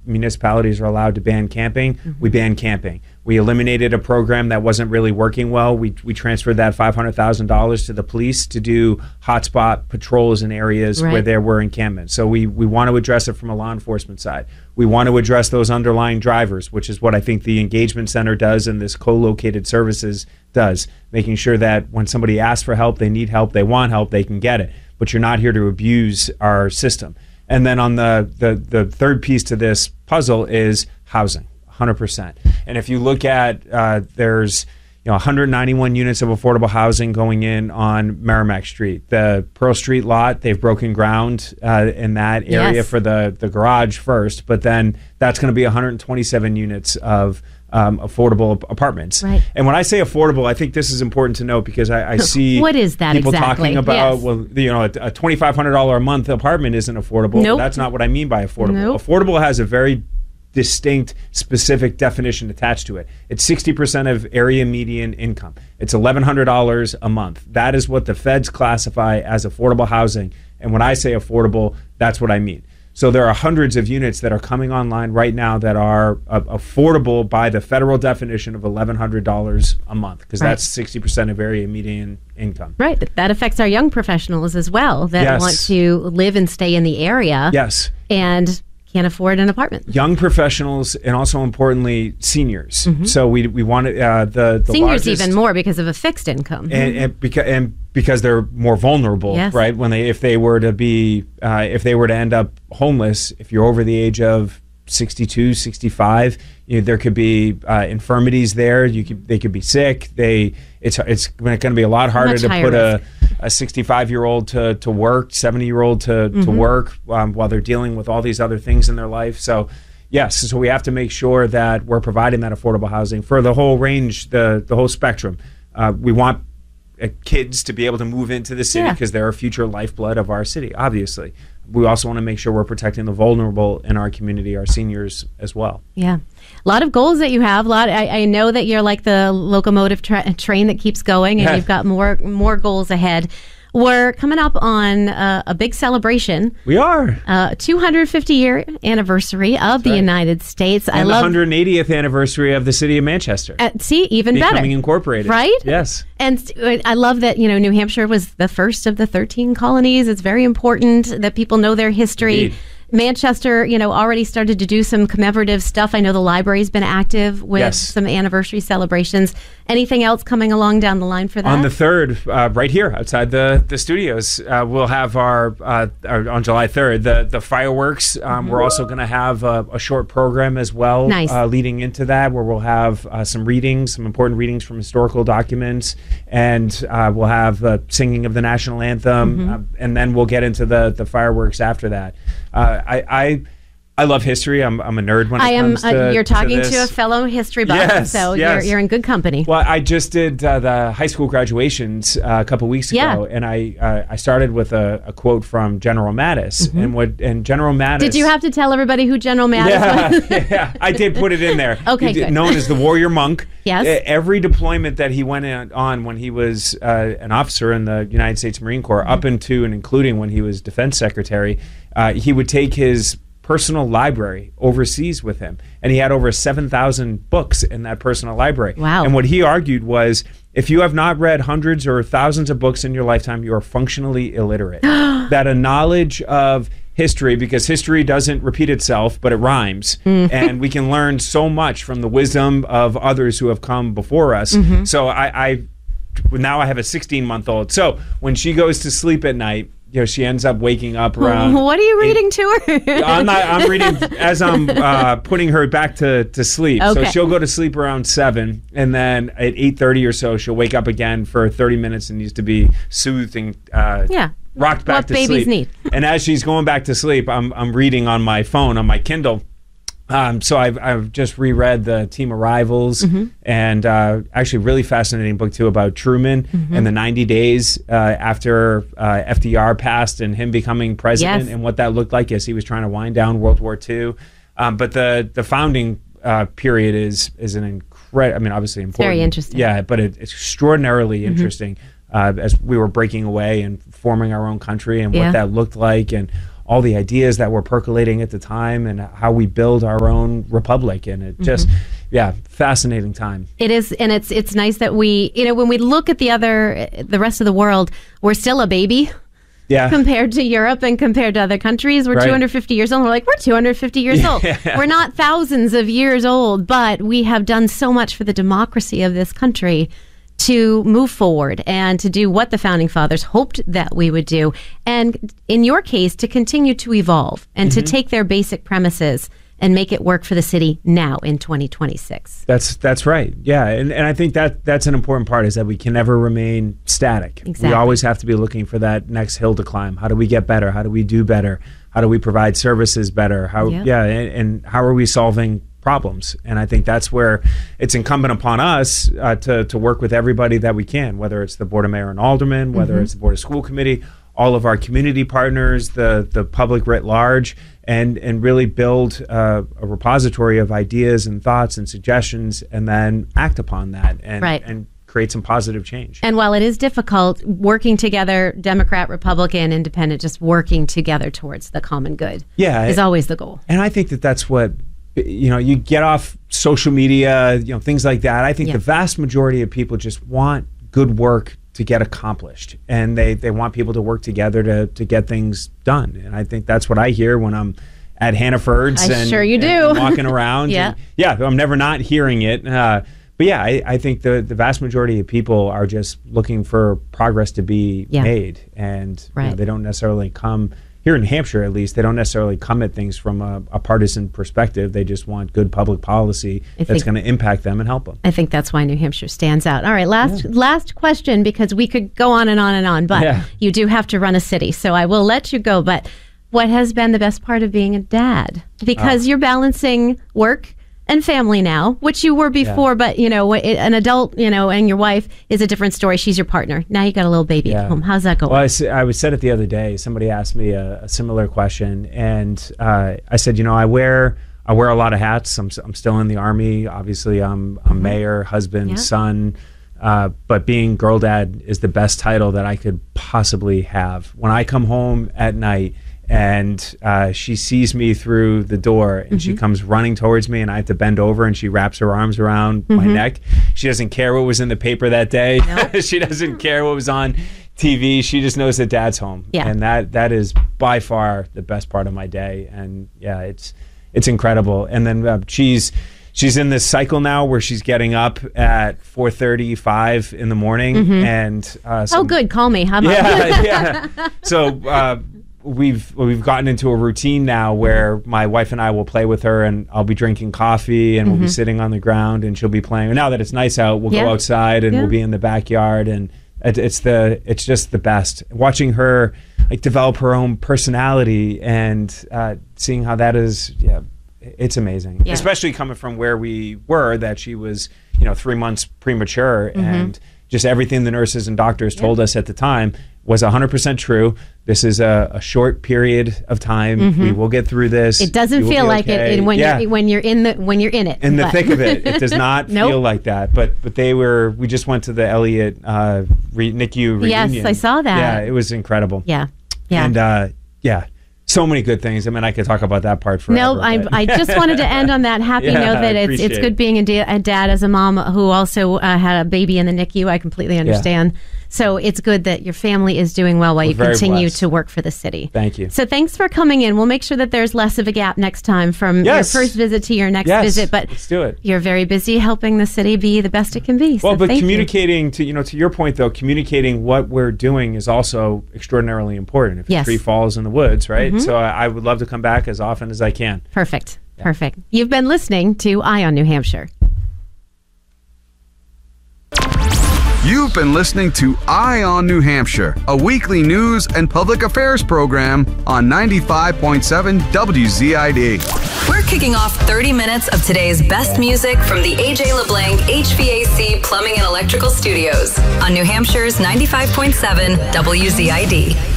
municipalities are allowed to ban camping, we ban camping. We eliminated a program that wasn't really working well. We transferred that $500,000 to the police to do hotspot patrols in areas where there were encampments. So we want to address it from a law enforcement side. We want to address those underlying drivers, which is what I think the Engagement Center does and this co-located services does, making sure that when somebody asks for help, they need help, they want help, they can get it. But you're not here to abuse our system. And then on the third piece to this puzzle is housing. 100%. And if you look at there's 191 units of affordable housing going in on Merrimack Street. The Pearl Street lot, they've broken ground in that area for the garage first, but then that's going to be 127 units of affordable apartments. Right. And when I say affordable, I think this is important to note because I see what is that people exactly? talking about, well, a $2,500 a month apartment isn't affordable. Nope. That's not what I mean by affordable. Nope. Affordable has a very distinct, specific definition attached to it. It's 60% of area median income. It's $1,100 a month. That is what the feds classify as affordable housing. And when I say affordable, that's what I mean. So there are hundreds of units that are coming online right now that are affordable by the federal definition of $1,100 a month, because that's 60% of area median income. Right. That affects our young professionals as well that want to live and stay in the area. Yes. And can't afford an apartment. Young professionals, and also importantly, seniors. So we wanted the seniors largest, even more because of a fixed income, and because they're more vulnerable, right? When if they were to end up homeless, if you're over the age of 62, 65, there could be infirmities there. They could be sick. It's going to be a lot harder to put a 65-year-old to work, 70-year-old to work while they're dealing with all these other things in their life. So yes, so we have to make sure that we're providing that affordable housing for the whole range, the whole spectrum. We want kids to be able to move into the city because they're a future lifeblood of our city, obviously. We also want to make sure we're protecting the vulnerable in our community, our seniors as well. Yeah. A lot of goals that you have. I know that you're like the locomotive train that keeps going, and you've got more goals ahead. We're coming up on a big celebration. We are. 250-year anniversary of the United States. And the 180th anniversary of the city of Manchester. See, even better. Becoming incorporated. Right? Yes. And I love that, New Hampshire was the first of the 13 colonies. It's very important that people know their history. Indeed. Manchester, already started to do some commemorative stuff. I know the library's been active with some anniversary celebrations. Anything else coming along down the line for that? On the 3rd, right here outside the studios, we'll have our on July 3rd, the fireworks. We're also going to have a short program as well leading into that, where we'll have some important readings from historical documents, and we'll have singing of the national anthem, and then we'll get into the fireworks after that. I love history. I'm a nerd when it comes to you're talking to a fellow history buff, so you're in good company. Well, I just did the high school graduations a couple weeks ago, and I started with a quote from General Mattis, and General Mattis. Did you have to tell everybody who General Mattis was? Yeah, I did put it in there. Okay, good. Known as the warrior monk. Yes. Every deployment that he went on when he was an officer in the United States Marine Corps, up into and including when he was defense secretary, he would take his personal library overseas with him, and he had over 7,000 books in that personal library. Wow. And what he argued was, if you have not read hundreds or thousands of books in your lifetime, you are functionally illiterate. That a knowledge of history, because history doesn't repeat itself, but it rhymes, and we can learn so much from the wisdom of others who have come before us. So I now I have a 16-month-old, so when she goes to sleep at night, she ends up waking up around. What are you reading to her? I'm reading as I'm putting her back to sleep. Okay. So she'll go to sleep around 7, and then at 8:30 or so, she'll wake up again for 30 minutes and needs to be soothed and rocked back to sleep. What babies need. And as she's going back to sleep, I'm reading on my phone, on my Kindle. So I've just reread the Team Arrivals, and actually a really fascinating book too about Truman and the 90 days after FDR passed and him becoming president, and what that looked like as he was trying to wind down World War II. But the founding period is an incredible. I mean, obviously important. Very interesting. Yeah, but it's extraordinarily interesting as we were breaking away and forming our own country and what that looked like, and all the ideas that were percolating at the time and how we build our own republic. And it just, fascinating time. It is, and it's nice that we, when we look at the rest of the world, we're still a baby. Yeah. Compared to Europe and compared to other countries. We're 250 years old. We're like, we're 250 years old. We're not thousands of years old, but we have done so much for the democracy of this country to move forward and to do what the Founding Fathers hoped that we would do. And in your case, to continue to evolve and to take their basic premises and make it work for the city now in 2026. That's right. Yeah. And I think that's an important part, is that we can never remain static. Exactly. We always have to be looking for that next hill to climb. How do we get better? How do we do better? How do we provide services better? And how are we solving problems? And I think that's where it's incumbent upon us to work with everybody that we can, whether it's the Board of Mayor and Aldermen, whether it's the Board of School Committee, all of our community partners, the public writ large, and really build a repository of ideas and thoughts and suggestions, and then act upon that and create some positive change. And while it is difficult, working together, Democrat, Republican, Independent, just working together towards the common good is always the goal. And I think that's what, you get off social media, things like that. I think the vast majority of people just want good work to get accomplished, and they want people to work together to get things done. And I think that's what I hear when I'm at Hannaford's and walking around. I'm never not hearing it. But I think the vast majority of people are just looking for progress to be made, and they don't necessarily come here in New Hampshire, at least. They don't necessarily come at things from a partisan perspective. They just want good public policy that's going to impact them and help them. I think that's why New Hampshire stands out. All right, last question, because we could go on and on and on, but you do have to run a city, so I will let you go. But what has been the best part of being a dad? Because you're balancing work and family now, which you were before, but an adult, and your wife is a different story. She's your partner. Now you got a little baby at home. How's that going? Well, I said it the other day. Somebody asked me a similar question, and I said, I wear a lot of hats. I'm still in the Army. Obviously, I'm mayor, husband, son. But being girl dad is the best title that I could possibly have. When I come home at night, and she sees me through the door, and she comes running towards me, and I have to bend over, and she wraps her arms around my neck. She doesn't care what was in the paper that day. Nope. She doesn't care what was on TV. She just knows that Dad's home. And that is by far the best part of my day. And it's incredible. And then she's in this cycle now where she's getting up at 4:35 in the morning. And good. Call me. How about So we've gotten into a routine now where my wife and I will play with her, and I'll be drinking coffee, and we'll be sitting on the ground, and she'll be playing. Now that it's nice out, we'll go outside, and we'll be in the backyard, and it's just the best. Watching her develop her own personality, and seeing how that is, it's amazing. Especially coming from where we were, that she was 3 months premature, and just everything the nurses and doctors told us at the time was 100% true. This is a short period of time. We will get through this. It doesn't feel like it when you're in it. In the thick of it, it does not feel like that. But we just went to the Elliott NICU reunion. Yes, I saw that. Yeah, it was incredible. Yeah. And so many good things. I mean, I could talk about that part forever. No, I just wanted to end on that happy note that it's good being a dad as a mom who also had a baby in the NICU. I completely understand. So it's good that your family is doing well while you continue to work for the city. Thank you. So thanks for coming in. We'll make sure that there's less of a gap next time from your first visit to your next visit. But let's do it. You're very busy helping the city be the best it can be. Well, but communicating to your point though, communicating what we're doing is also extraordinarily important. If a tree falls in the woods, right? So I would love to come back as often as I can. Perfect. You've been listening to Eye on New Hampshire. You've been listening to Eye on New Hampshire, a weekly news and public affairs program on 95.7 WZID. We're kicking off 30 minutes of today's best music from the A.J. LeBlanc HVAC Plumbing and Electrical Studios on New Hampshire's 95.7 WZID.